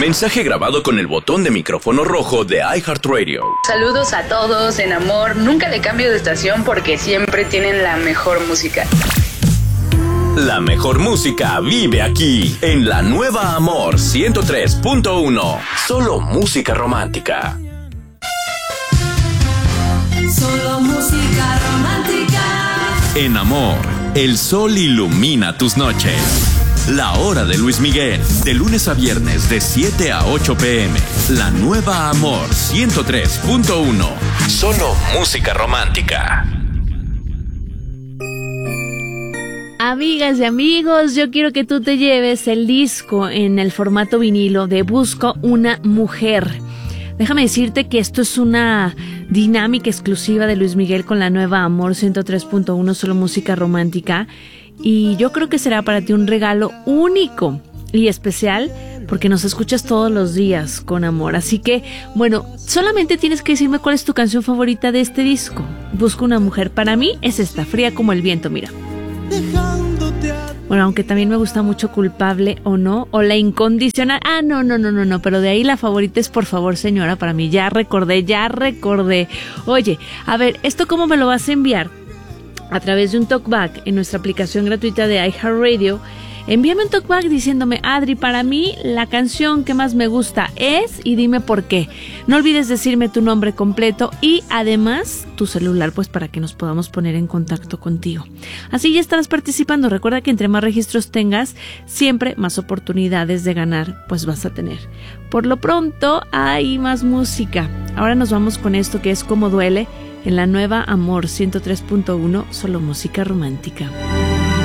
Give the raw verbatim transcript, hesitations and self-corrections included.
Mensaje grabado con el botón de micrófono rojo de iHeartRadio. Saludos a todos en amor. Nunca le cambio de estación porque siempre tienen la mejor música. La mejor música vive aquí, en la nueva Amor ciento tres punto uno. Solo música romántica. Solo música romántica. En Amor, el sol ilumina tus noches. La hora de Luis Miguel, de lunes a viernes de siete a ocho pm. La nueva Amor ciento tres punto uno. Solo música romántica. Amigas y amigos, yo quiero que tú te lleves el disco en el formato vinilo de Busco una mujer. Déjame decirte que esto es una dinámica exclusiva de Luis Miguel con la nueva Amor ciento tres punto uno, solo música romántica. Y yo creo que será para ti un regalo único y especial porque nos escuchas todos los días con amor. Así que, bueno, solamente tienes que decirme cuál es tu canción favorita de este disco. Busco una mujer. Para mí es esta, Fría como el viento, mira. Bueno, aunque también me gusta mucho Culpable o No, o La Incondicional. Ah, no, no, no, no, no, pero de ahí la favorita es Por favor, señora, para mí. Ya recordé, ya recordé. Oye, a ver, ¿esto cómo me lo vas a enviar? A través de un talkback en nuestra aplicación gratuita de iHeartRadio. Envíame un talkback diciéndome: Adri, para mí la canción que más me gusta es, y dime por qué. No olvides decirme tu nombre completo y además tu celular, pues para que nos podamos poner en contacto contigo. Así ya estarás participando. Recuerda que entre más registros tengas, siempre más oportunidades de ganar pues vas a tener. Por lo pronto hay más música. Ahora nos vamos con esto que es Como Duele en la nueva Amor ciento tres punto uno, solo música romántica.